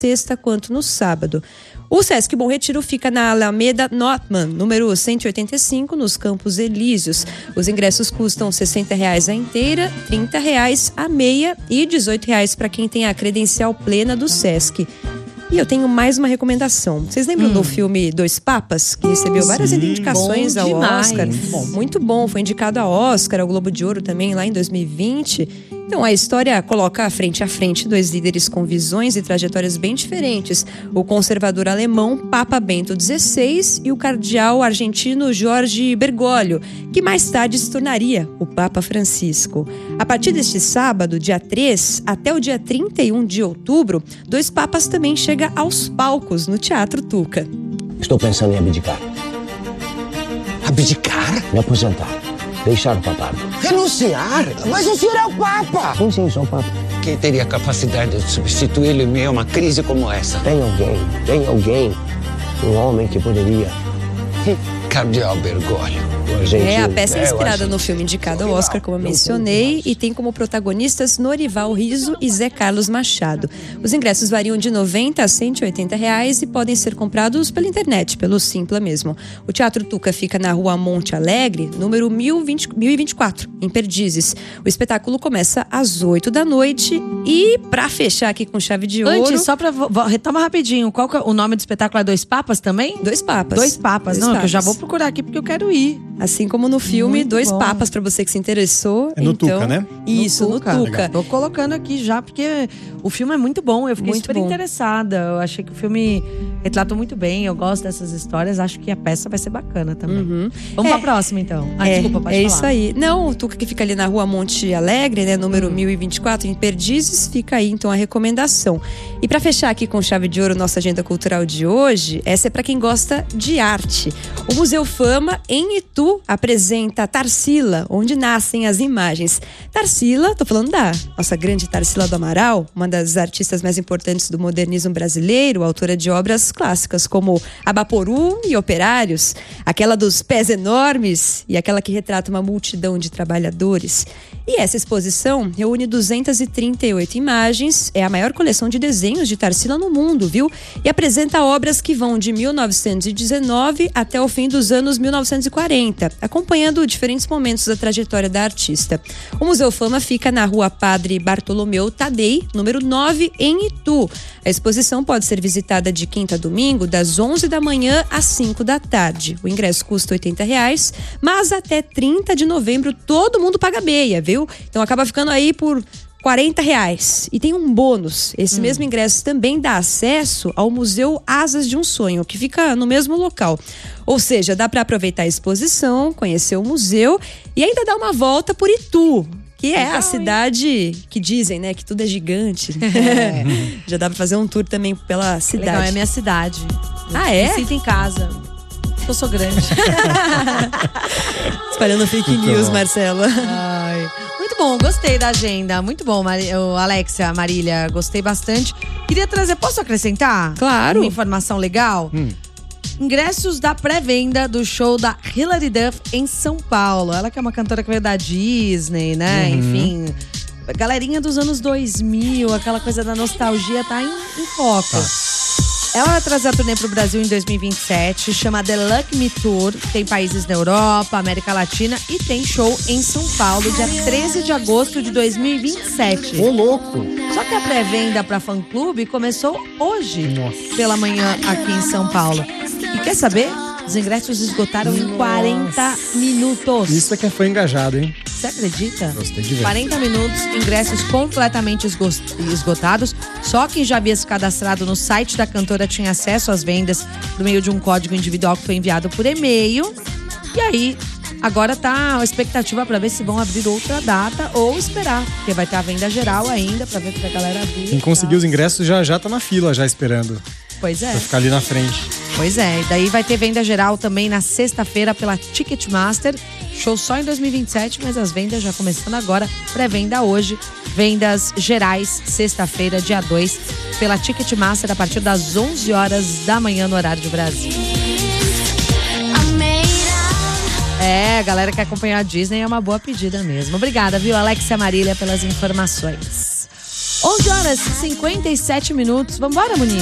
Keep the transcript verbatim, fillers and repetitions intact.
sexta quanto no sábado. O Sesc Bom Retiro fica na Alameda Notman, número cento e oitenta e cinco, nos Campos Elíseos. Os ingressos custam sessenta reais a inteira, trinta reais a meia e dezoito reais para quem tem a credencial plena do Sesc. E eu tenho mais uma recomendação. Vocês lembram hum. do filme Dois Papas? Que recebeu várias Sim, indicações ao demais. Oscar. Bom. Muito bom, foi indicado a Oscar, ao Globo de Ouro também, lá em dois mil e vinte. Então, a história coloca frente a frente dois líderes com visões e trajetórias bem diferentes. O conservador alemão Papa Bento dezesseis e o cardeal argentino Jorge Bergoglio, que mais tarde se tornaria o Papa Francisco. A partir deste sábado, dia três, até o dia trinta e um de outubro, Dois Papas também chega aos palcos no Teatro Tuca. Estou pensando em abdicar. Abdicar? Me aposentar. Deixar o papado. Renunciar? Mas o senhor é o Papa! Sim, sim, sou o Papa. Quem teria capacidade de substituí-lo em meio a uma crise como essa? Tem alguém, tem alguém, um homem que poderia... Cardeal Bergoglio. É, a peça é inspirada no filme indicado ao Oscar, como eu mencionei, e tem como protagonistas Norival Riso e Zé Carlos Machado. Os ingressos variam de noventa a cento e oitenta reais e podem ser comprados pela internet, pelo Simpla mesmo. O Teatro Tuca fica na Rua Monte Alegre, número mil e vinte e quatro, em Perdizes. O espetáculo começa às oito da noite e, pra fechar aqui com chave de ouro... Antes, só pra... Retoma rapidinho, qual que é o nome do espetáculo? É Dois Papas também? Dois Papas. Dois Papas, Dois não, papas. Que eu já vou procurar aqui porque eu quero ir. Assim como no filme, Muito Dois bom. Papas, pra você que se interessou. É no então, Tuca, né? Isso, no Tuca. No Tuca. Tô colocando aqui já, porque o filme é muito bom. Eu fiquei muito super bom. interessada. Eu achei que o filme retratou muito bem. Eu gosto dessas histórias. Acho que a peça vai ser bacana também. Uhum. Vamos é. pra próxima, então. Ah, é, desculpa, pode é falar. isso aí. Não, o Tuca que fica ali na Rua Monte Alegre, né? Número hum. mil e vinte e quatro, em Perdizes. Fica aí, então, a recomendação. E pra fechar aqui com chave de ouro nossa agenda cultural de hoje, essa é pra quem gosta de arte. O Museu Fama, em Itu, apresenta Tarsila, onde nascem as imagens. Tarsila, tô falando da nossa grande Tarsila do Amaral, uma das artistas mais importantes do modernismo brasileiro, autora de obras clássicas como Abaporu e Operários, aquela dos pés enormes e aquela que retrata uma multidão de trabalhadores. E essa exposição reúne duzentas e trinta e oito imagens, é a maior coleção de desenhos de Tarsila no mundo, viu? E apresenta obras que vão de mil novecentos e dezenove até o fim dos anos mil novecentos e quarenta, acompanhando diferentes momentos da trajetória da artista. O Museu Fama fica na Rua Padre Bartolomeu Tadei, número nove, em Itu. A exposição pode ser visitada de quinta a domingo, das onze da manhã às cinco da tarde. O ingresso custa oitenta reais, mas até trinta de novembro todo mundo paga meia, viu? Então acaba ficando aí por quarenta reais. E tem um bônus. Esse hum. mesmo ingresso também dá acesso ao Museu Asas de um Sonho, que fica no mesmo local. Ou seja, dá para aproveitar a exposição, conhecer o museu e ainda dar uma volta por Itu, que é Legal, a cidade hein? que dizem, né, que tudo é gigante. É. Já dá pra fazer um tour também pela cidade. Legal, é minha cidade. Ah, é? Me sinto em casa. Eu sou grande. Espalhando fake news, Marcela. Ai. Muito bom, gostei da agenda. Muito bom, Mar... Alexia, Marília, gostei bastante. Queria trazer, posso acrescentar? Claro. Uma informação legal? Hum. Ingressos da pré-venda do show da Hilary Duff em São Paulo. Ela que é uma cantora que veio da Disney, né? Uhum. Enfim, galerinha dos anos dois mil, aquela coisa da nostalgia tá em, em foco. Tá. Ela vai trazer a turnê pro Brasil em dois mil e vinte e sete, chama The Luck Me Tour. Tem países na Europa, América Latina e tem show em São Paulo, dia treze de agosto de dois mil e vinte e sete. Ô, louco! Só que a pré-venda pra fã-clube começou hoje, Nossa. pela manhã, aqui em São Paulo. E quer saber? Os ingressos esgotaram Nossa. em quarenta minutos. Isso é que foi engajado, hein? Você acredita? Gostei de ver. quarenta minutos, ingressos completamente esgotados. Só quem já havia se cadastrado no site da cantora tinha acesso às vendas por meio de um código individual que foi enviado por e-mail. E aí, agora tá a expectativa para ver se vão abrir outra data ou esperar, porque vai ter a venda geral ainda para ver se a galera vir. Quem conseguiu os ingressos já já tá na fila, já esperando. Pois é. Pra ficar ali na frente. Pois é, e daí vai ter venda geral também na sexta-feira pela Ticketmaster. Show só em dois mil e vinte e sete, mas as vendas já começando agora. Pré-venda hoje. Vendas gerais, sexta-feira, dia dois, pela Ticketmaster, a partir das onze horas da manhã no horário de Brasília. É, a galera que acompanhar a Disney é uma boa pedida mesmo. Obrigada, viu, Alexia Marília, pelas informações. onze horas e cinquenta e sete minutos. Vambora, Moni?